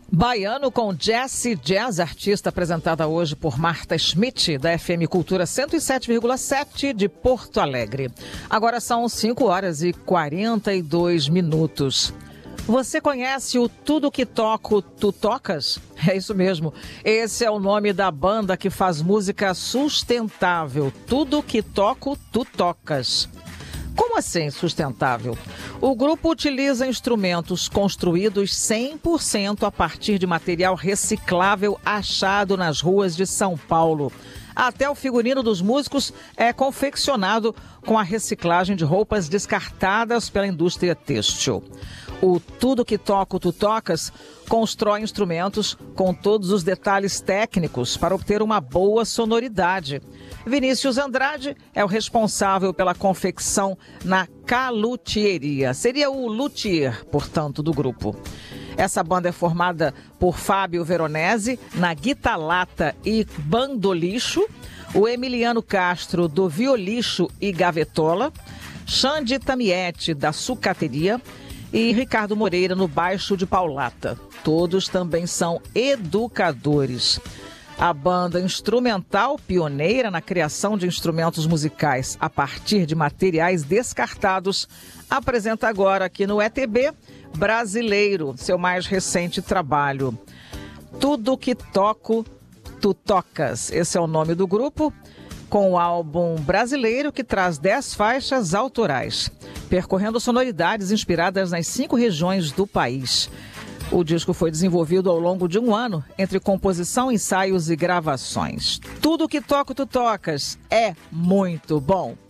Baiano com Jazzy Jazz, artista apresentada hoje por Marta Schmidt, da FM Cultura 107,7 de Porto Alegre. Agora são 5h42. Você conhece o Tudo Que Toco, Tu Tocas? É isso mesmo. Esse é o nome da banda que faz música sustentável. Tudo Que Toco, Tu Tocas. Como assim sustentável? O grupo utiliza instrumentos construídos 100% a partir de material reciclável achado nas ruas de São Paulo. Até o figurino dos músicos é confeccionado com a reciclagem de roupas descartadas pela indústria têxtil. O Tudo Que Toco, Tu Tocas constrói instrumentos com todos os detalhes técnicos para obter uma boa sonoridade. Vinícius Andrade é o responsável pela confecção na caluthieria. Seria o luthier, portanto, do grupo. Essa banda é formada por Fábio Veronese na guitarlata e bandolixo, o Emiliano Castro do violixo e gavetola, Xande Tamietti da sucateria e Ricardo Moreira no baixo de paulata. Todos também são educadores. A banda instrumental, pioneira na criação de instrumentos musicais a partir de materiais descartados, apresenta agora aqui no ETB Brasileiro, seu mais recente trabalho. Tudo Que Toco, Tu Tocas. Esse é o nome do grupo, com o álbum brasileiro que traz 10 faixas autorais, percorrendo sonoridades inspiradas nas 5 regiões do país. O disco foi desenvolvido ao longo de um ano, entre composição, ensaios e gravações. Tudo Que Toco, Tu Tocas é muito bom.